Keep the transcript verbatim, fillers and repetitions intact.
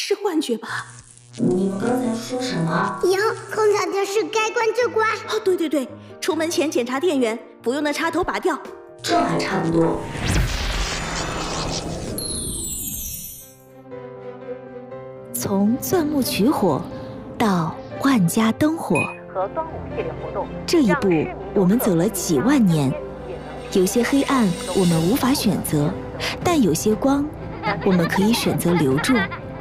是幻觉吧？ 你们刚才说什么？ 以后空调就是该关就关。 哦，对对对，出门前检查电源，不用的插头拔掉。 这还差不多。 从钻木取火到万家灯火， 和端午系列活动， 这一步我们走了几万年。有些黑暗我们无法选择，但有些光我们可以选择留住。